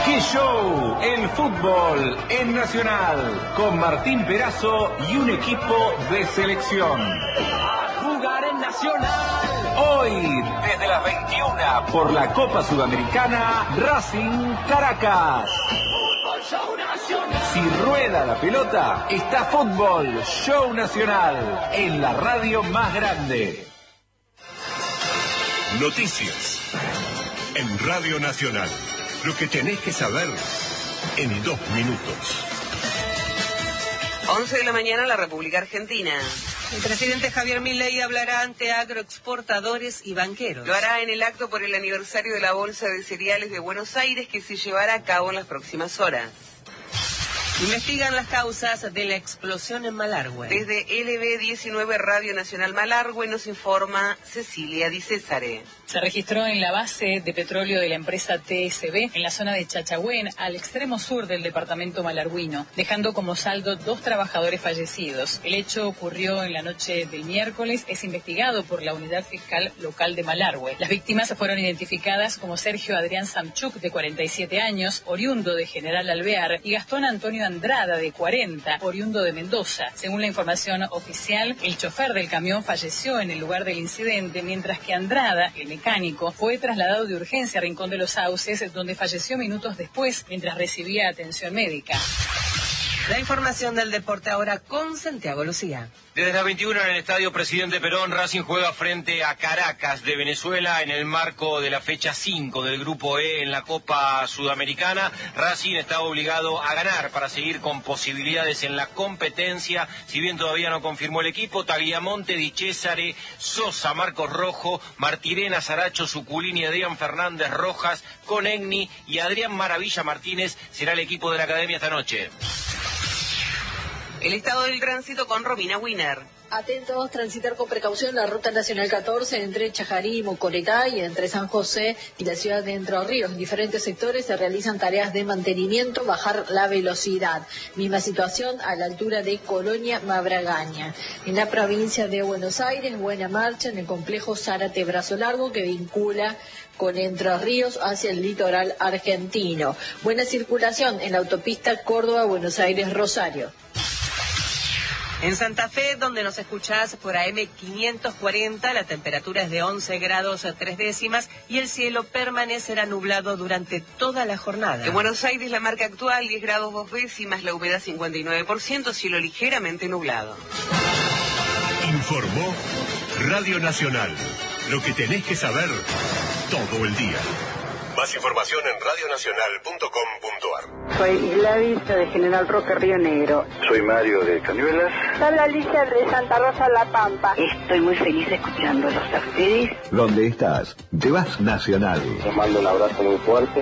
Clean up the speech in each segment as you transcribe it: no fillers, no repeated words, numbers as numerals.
¡Qué show! El fútbol en Nacional, con Martín Perazo y un equipo de selección. ¡Jugar en Nacional! Hoy, desde las 21, por la Copa Sudamericana, Racing Caracas. Fútbol Show Nacional. Si rueda la pelota, está Fútbol Show Nacional, en la radio más grande. Noticias en Radio Nacional. Lo que tenés que saber en 2 minutos. 11 de la mañana, la República Argentina. El presidente Javier Milei hablará ante agroexportadores y banqueros. Lo hará en el acto por el aniversario de la Bolsa de Cereales de Buenos Aires, que se llevará a cabo en las próximas horas. Investigan las causas de la explosión en Malargüe. Desde LB19 Radio Nacional Malargüe nos informa Cecilia Di Césare. Se registró en la base de petróleo de la empresa TSB en la zona de Chachagüén, al extremo sur del departamento malargüino, dejando como saldo 2 trabajadores fallecidos. El hecho ocurrió en la noche del miércoles, es investigado por la Unidad Fiscal Local de Malargüe. Las víctimas fueron identificadas como Sergio Adrián Samchuk, de 47 años, oriundo de General Alvear, y Gastón Antonio Andrada, de 40, oriundo de Mendoza. Según la información oficial, el chofer del camión falleció en el lugar del incidente, mientras que Andrada, el mecánico, fue trasladado de urgencia a Rincón de los Sauces, donde falleció minutos después mientras recibía atención médica. La información del deporte ahora con Santiago Lucía. Desde las 21 en el Estadio Presidente Perón, Racing juega frente a Caracas de Venezuela en el marco de la fecha 5 del Grupo E en la Copa Sudamericana. Racing está obligado a ganar para seguir con posibilidades en la competencia, si bien todavía no confirmó el equipo. Tagliamonte, Di Césare, Sosa, Marcos Rojo, Martirena, Saracho, Suculini, Adrián Fernández, Rojas, Conegni y Adrián Maravilla Martínez será el equipo de la Academia esta noche. El estado del tránsito con Romina Wiener. Atentos, transitar con precaución la ruta nacional 14 entre Chajarí y Mocoretá y entre San José y la ciudad de Entre Ríos. En diferentes sectores se realizan tareas de mantenimiento, bajar la velocidad. Misma situación a la altura de Colonia Mabragaña. En la provincia de Buenos Aires, buena marcha en el complejo Zárate Brazo Largo, que vincula con Entre Ríos hacia el litoral argentino. Buena circulación en la autopista Córdoba-Buenos Aires-Rosario. En Santa Fe, donde nos escuchás por AM 540, la temperatura es de 11 grados 3 décimas y el cielo permanecerá nublado durante toda la jornada. En Buenos Aires, la marca actual 10 grados 2 décimas, la humedad 59%, cielo ligeramente nublado. Informó Radio Nacional. Lo que tenés que saber todo el día. Más información en radionacional.com.ar. Soy Gladys de General Roque, Río Negro. Soy Mario de Cañuelas. Soy Alicia de Santa Rosa, La Pampa. Estoy muy feliz escuchándolos a ustedes. ¿Dónde estás? Llevas Nacional. Les mando un abrazo muy fuerte.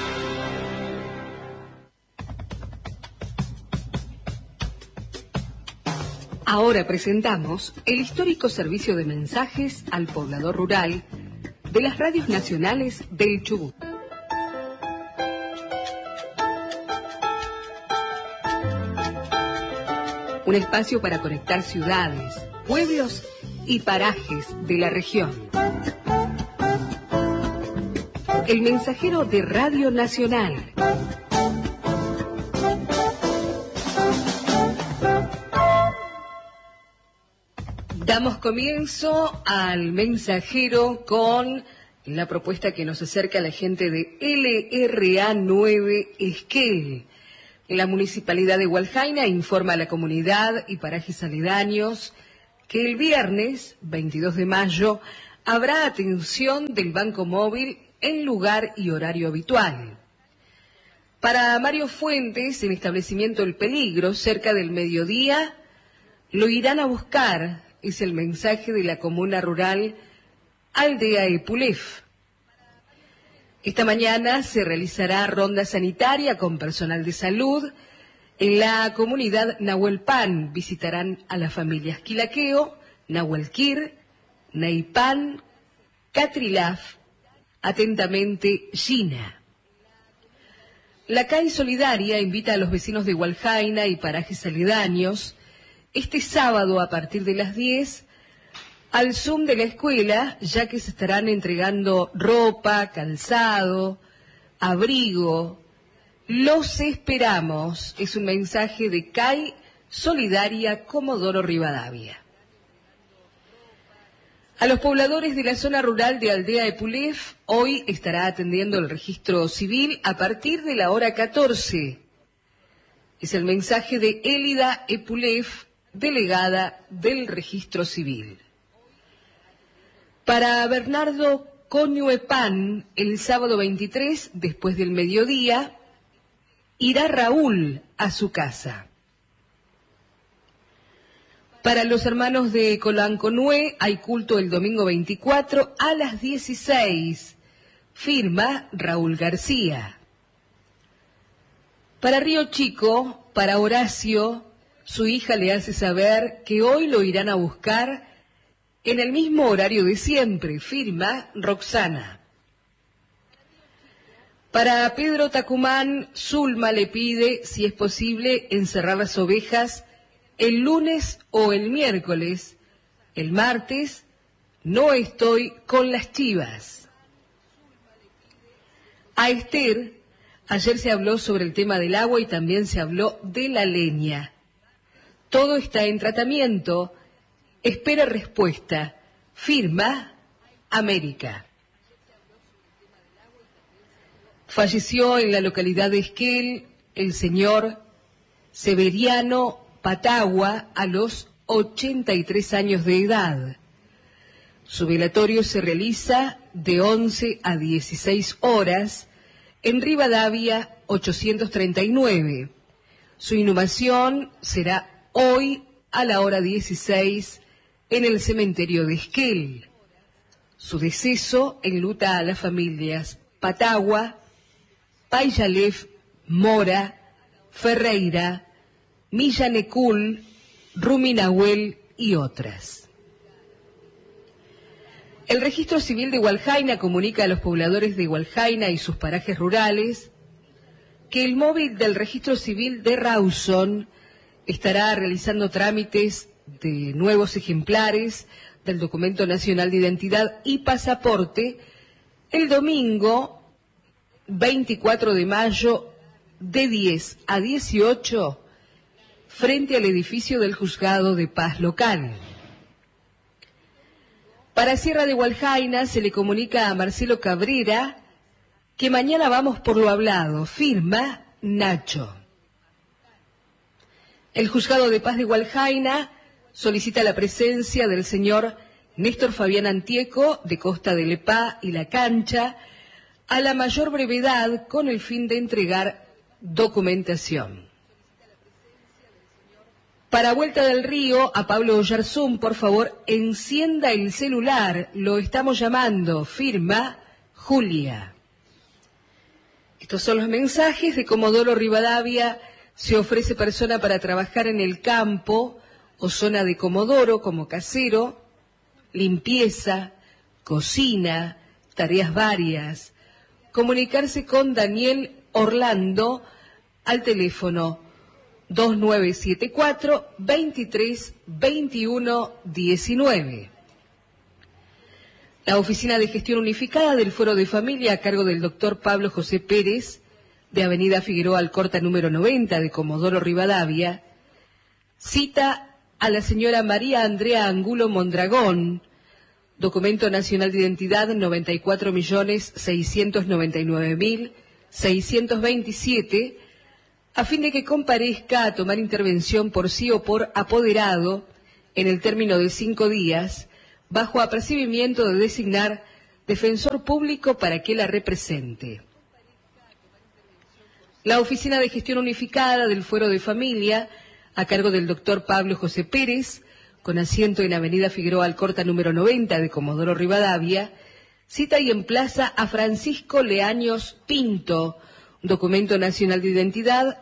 Ahora presentamos el histórico servicio de mensajes al poblador rural de las radios nacionales del Chubut. Un espacio para conectar ciudades, pueblos y parajes de la región. El mensajero de Radio Nacional. Damos comienzo al mensajero con la propuesta que nos acerca a la gente de LRA9 Esquel. La Municipalidad de Hualjaina informa a la comunidad y parajes aledaños que el viernes 22 de mayo habrá atención del Banco Móvil en lugar y horario habitual. Para Mario Fuentes, en establecimiento El Peligro, cerca del mediodía, lo irán a buscar. Es el mensaje de la comuna rural Aldea Epulef. Esta mañana se realizará ronda sanitaria con personal de salud. En la comunidad Nahuelpan visitarán a las familias Quilaqueo, Nahuelquir, Neipán, Catrilaf, atentamente Gina. La CAI Solidaria invita a los vecinos de Hualjaina y parajes aledaños este sábado a partir de las 10 al Zoom de la escuela, ya que se estarán entregando ropa, calzado, abrigo, Los esperamos. Es un mensaje de CAI Solidaria Comodoro Rivadavia. A los pobladores de la zona rural de Aldea Epulef, hoy estará atendiendo el registro civil a partir de la hora 14. Es el mensaje de Élida Epulef, delegada del registro civil. Para Bernardo Coñuepan, el sábado 23, después del mediodía, irá Raúl a su casa. Para los hermanos de Colanconué hay culto el domingo 24 a las 16. Firma Raúl García. Para Río Chico, para Horacio, su hija le hace saber que hoy lo irán a buscar en el mismo horario de siempre. Firma Roxana. Para Pedro Tacumán, Zulma le pide, si es posible, encerrar las ovejas el lunes o el miércoles. El martes no estoy con las chivas. A Esther, ayer se habló sobre el tema del agua y también se habló de la leña. Todo está en tratamiento. Espera respuesta. Firma América. Falleció en la localidad de Esquel el señor Severiano Patagua a los 83 años de edad. Su velatorio se realiza de 11 a 16 horas en Rivadavia 839. Su inhumación será hoy a la hora 16 en el cementerio de Esquel. Su deceso enluta a las familias Patagua, Payalef, Mora, Ferreira, Millanecul, Ruminahuel y otras. El registro civil de Hualjaina comunica a los pobladores de Hualjaina y sus parajes rurales que el móvil del registro civil de Rawson estará realizando trámites de nuevos ejemplares del documento nacional de identidad y pasaporte el domingo 24 de mayo de 10 a 18 frente al edificio del Juzgado de Paz local. Para Sierra de Hualjaina se le comunica a Marcelo Cabrera que mañana vamos por lo hablado. Firma Nacho. El Juzgado de Paz de Hualjaina solicita la presencia del señor Néstor Fabián Antieco, de Costa de Lepá y La Cancha, a la mayor brevedad con el fin de entregar documentación. Para Vuelta del Río, a Pablo Oyarzún, por favor, encienda el celular, lo estamos llamando. Firma Julia. Estos son los mensajes de Comodoro Rivadavia. Se ofrece persona para trabajar en el campo o zona de Comodoro como casero, limpieza, cocina, tareas varias. Comunicarse con Daniel Orlando al teléfono 2974 23 21 19. La Oficina de Gestión Unificada del Foro de Familia a cargo del doctor Pablo José Pérez, de Avenida Figueroa Alcorta número 90 de Comodoro Rivadavia, cita a la señora María Andrea Angulo Mondragón, documento nacional de identidad 94.699.627, a fin de que comparezca a tomar intervención por sí o por apoderado en el término de 5 días, bajo apercibimiento de designar defensor público para que la represente. La Oficina de Gestión Unificada del Fuero de Familia, a cargo del doctor Pablo José Pérez, con asiento en Avenida Figueroa Alcorta número 90 de Comodoro Rivadavia, cita y emplaza a Francisco Leaños Pinto, documento nacional de identidad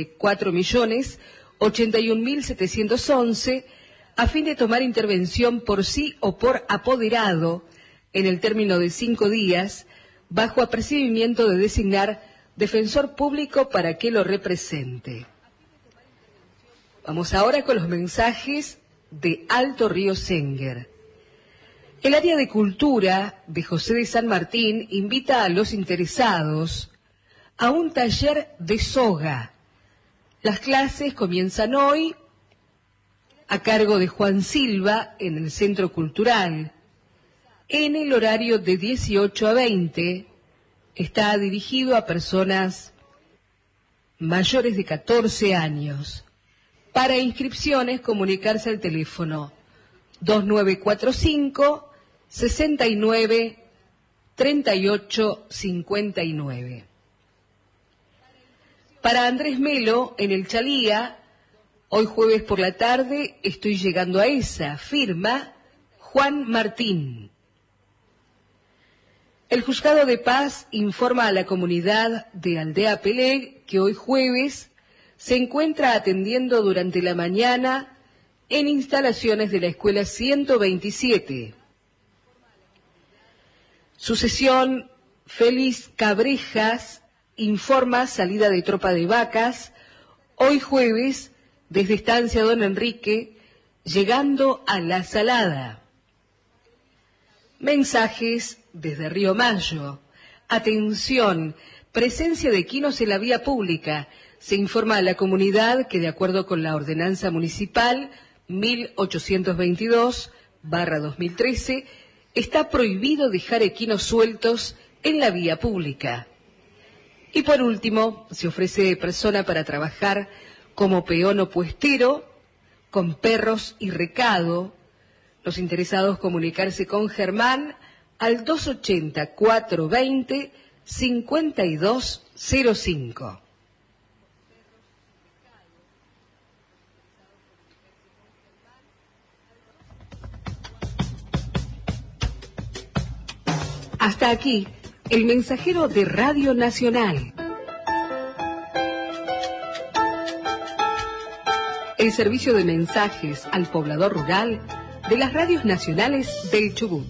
94.081.711, a fin de tomar intervención por sí o por apoderado en el término de 5 días, bajo apercibimiento de designar defensor público para que lo represente. Vamos ahora con los mensajes de Alto Río Senguer. El área de cultura de José de San Martín invita a los interesados a un taller de soga. Las clases comienzan hoy a cargo de Juan Silva en el Centro Cultural. En el horario de 18 a 20 está dirigido a personas mayores de 14 años. Para inscripciones, comunicarse al teléfono 2945 69 38 59. Para Andrés Melo, en el Chalía, hoy jueves por la tarde estoy llegando a esa, firma Juan Martín. El Juzgado de Paz informa a la comunidad de Aldea Pelé que hoy jueves se encuentra atendiendo durante la mañana en instalaciones de la Escuela 127. Sucesión Félix Cabrejas informa salida de tropa de vacas hoy jueves desde Estancia Don Enrique, llegando a La Salada. Mensajes desde Río Mayo. Atención, presencia de equinos en la vía pública. Se informa a la comunidad que de acuerdo con la ordenanza municipal 1822/2013, está prohibido dejar equinos sueltos en la vía pública. Y por último, se ofrece persona para trabajar como peón o puestero, con perros y recado. Los interesados comunicarse con Germán al 280-420-5205. Hasta aquí, el mensajero de Radio Nacional. El servicio de mensajes al poblador rural de las radios nacionales del Chubut.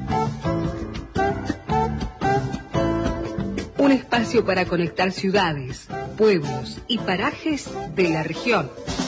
Un espacio para conectar ciudades, pueblos y parajes de la región.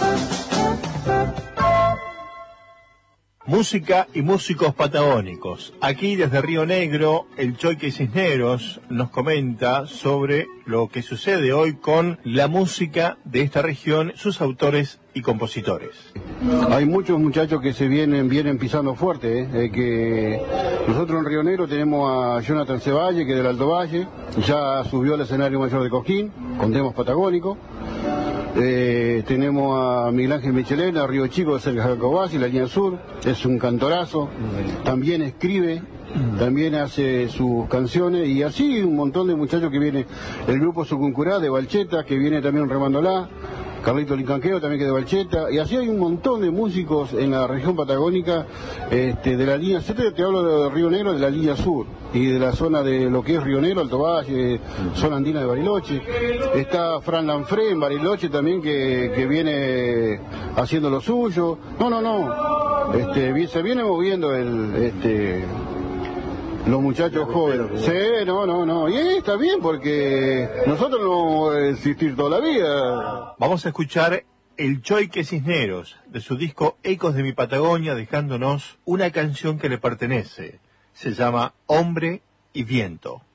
Música y músicos patagónicos. Aquí desde Río Negro, el Choique Cisneros nos comenta sobre lo que sucede hoy con la música de esta región, sus autores y compositores. Hay muchos muchachos que se vienen pisando fuerte, que nosotros en Río Negro tenemos a Jonathan Cevalle, que es del Alto Valle, ya subió al escenario mayor de Cosquín, con temas patagónicos. Tenemos a Miguel Ángel Michelena, Río Chico, de cerca de Jacobás y la línea sur, es un cantorazo, también escribe, también hace sus canciones, y así un montón de muchachos que viene, el grupo Sucuncurá de Valcheta, que viene también Remándola, Carlito Lincanqueo también, que de Valcheta, y así hay un montón de músicos en la región patagónica, de la línea, te hablo de Río Negro, de la línea sur, y de la zona de lo que es Río Negro, Alto Valle, zona andina de Bariloche. Está Fran Lanfré en Bariloche también, que viene haciendo lo suyo. Se viene moviendo los muchachos jóvenes. Sí, y está bien, porque nosotros no vamos a existir toda la vida. Vamos a escuchar el Choique Cisneros, de su disco Ecos de mi Patagonia, dejándonos una canción que le pertenece. Se llama Hombre y Viento.